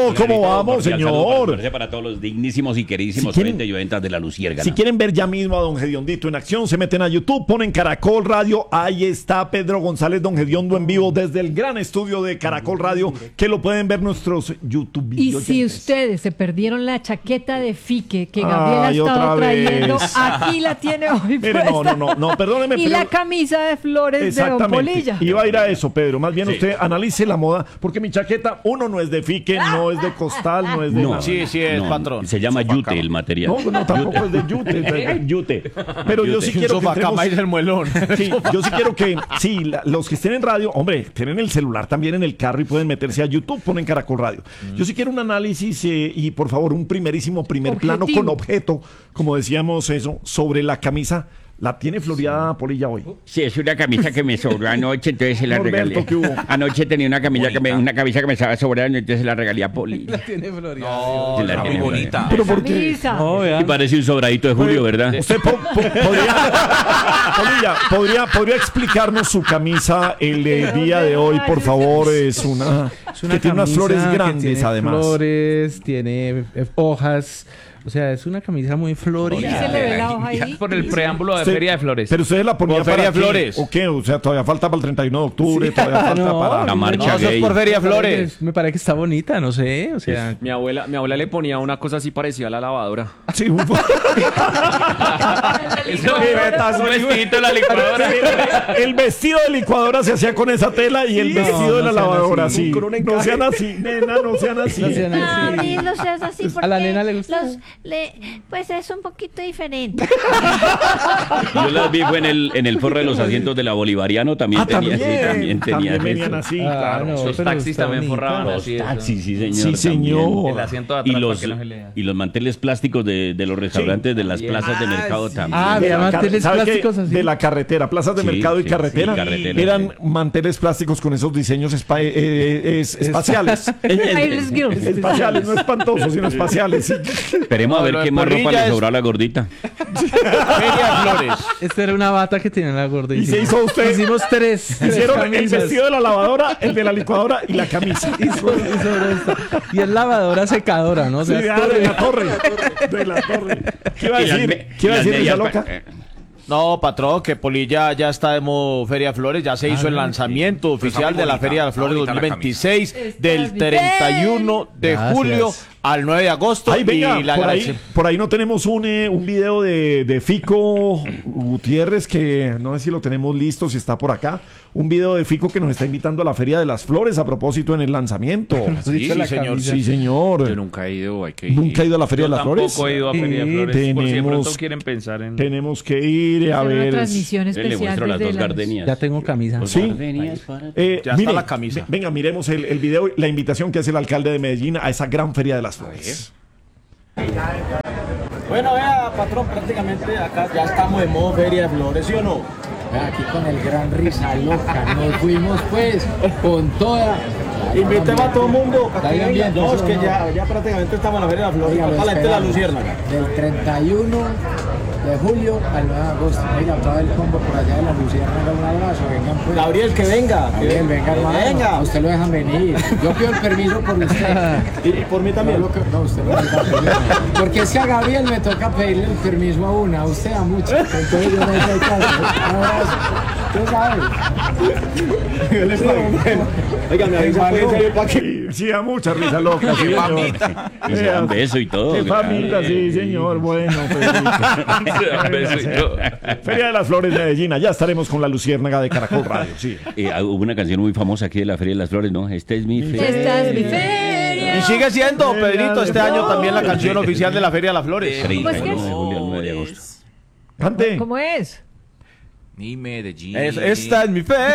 ¿cómo vamos, señor? Saludo para todos los dignísimos y queridísimos oyentes y oyentas de La Luciérgana. Si quieren ver ya mismo a don Gediondito en acción, se meten a YouTube, ponen Caracol Radio, ahí está Pedro González, don Gediondo en vivo desde el gran estudio de Caracol Radio, que lo pueden ver nuestros YouTube videos. Y si ustedes se perdieron la chaqueta de Fique que Gabriel ha estado trayendo, aquí la tiene hoy. Mire, no, perdóneme. Y la camisa de flores de Don Polilla. Iba a ir a eso, Pedro. Más bien usted analice la moda, porque mi chaqueta, uno no es de Fique, no es de costal, no es de nada. Sí, es patrón. Se llama yute el material. No, tampoco es de yute. Yute. Pero yo sí quiero que entremos... el muelón. Sí, yo sí quiero que, los que estén en radio, hombre, tienen el celular también en el carro y pueden meterse a YouTube, ponen Caracol Radio. Yo sí quiero un análisis y por favor un primer plano con objeto, como decíamos eso, sobre la camisa. ¿La tiene floreada Polilla hoy? Sí, es una camisa que me sobró anoche, entonces se la regalé. Anoche tenía una camisa que me estaba sobrando, entonces se la regalé a Polilla. La tiene floreada. No, la tiene muy bonita. ¿Pero por qué? Y parece un sobradito de Julio, ¿verdad? Usted podría explicarnos su camisa el día de hoy, por favor. Es una que tiene unas flores grandes, tiene además. Flores, tiene hojas. O sea, es una camisa muy florida. ¿Y se le ve la hoja ahí? Por el preámbulo de Feria de Flores. Pero ustedes la ponían para Feria de Flores. ¿O qué? O sea, todavía falta para el 31 de octubre, todavía falta para la marcha gay. Eso es por Feria de Flores. Me parece que está bonita, no sé. O sea, mi abuela le ponía una cosa así parecida a la lavadora. Sí, un vestidito de la licuadora. El vestido de licuadora se hacía con esa tela y el vestido de la lavadora, sí. No sean así, nena, no sean así. No seas así porque a la nena le gusta. Pues es un poquito diferente. Yo las vi fue en el forro de los asientos de la Bolivariano, también tenía venían así, claro. Los taxis también forraban así. Los taxis, sí, señor. Sí, señor. El asiento de atrás para que no se lea. Y los manteles plásticos de los restaurantes de las plazas de mercado también. Había manteles plásticos así. De la carretera, plazas de mercado y carretera. Eran manteles plásticos con esos diseños espaciales. Espaciales, no espantosos, sino espaciales. Esperemos a ver qué más ropa le sobró a la gordita. Feria Flores. Esta era una bata que tenía la gordita. Y se hizo usted. Hicimos tres. Hicieron el vestido de la lavadora, el de la licuadora y la camisa. Y es lavadora secadora, ¿no? O sea, sí, de la torre. De la torre. ¿Qué iba a decir? ¿Qué iba a decir esa loca? No, patrón, que Polilla ya está de modo Feria Flores, ya se hizo el lanzamiento oficial de la Feria de Flores 2026 del 31 de julio al 9 de agosto. Ay, venga, por ahí no tenemos un video de Fico Gutiérrez, que no sé si lo tenemos listo, si está por acá. Un video de Fico que nos está invitando a la Feria de las Flores a propósito en el lanzamiento. Sí, señor. Sí, señor. Yo nunca he ido, hay que ir. ¿Nunca he ido a la Feria de las Flores? Tampoco he ido a Feria de Flores, por si de pronto quieren pensar en... Tenemos que ir a ver... Una transmisión especial. Le muestro las dos gardenias. Ya tengo camisa. Sí. Ya está la camisa. Venga, miremos el video, la invitación que hace el alcalde de Medellín a esa gran Feria de las Flores. Bueno, vea, patrón, prácticamente acá ya estamos de modo Feria de Flores, ¿sí o no? Aquí con el gran Risa Loca, nos fuimos pues con toda. Invitemos a todo el mundo. Vayan viendo, no, es que ya prácticamente estamos en la Feria de las Flores. Acá la gente de la Luciérnaga. Del 31 de julio al 9 de agosto. Mira, todo el combo por allá de la Luciérnaga, un abrazo. Vengan pues. Gabriel, que venga. Gabriel, venga, hermano. Venga. Usted lo dejan venir. Yo pido el permiso por usted. Y por mí también. No, usted no me da permiso. Porque es que a Gabriel me toca pedirle el permiso a una, a usted a muchos. Entonces yo no sé caso. Un abrazo. ¿Tú sabes? Oiga, me avisa para que... Sí, a mucha Risa Loca. Sí, famita. Y se dan beso y todo. Qué famita, sí, señor. Bueno, Feria de las Flores de Medellín. Ya estaremos con la Luciérnaga de Caracol Radio. Sí. Hubo una canción muy famosa aquí de la Feria de las Flores, ¿no? Esta es mi feria. Esta es mi feria. Y sigue siendo, Pedrito, este año también la canción oficial de la Feria de las Flores. 31 de julio al 9 de agosto. Cante. ¿Cómo es? Mi Medellín. Esta es mi feria.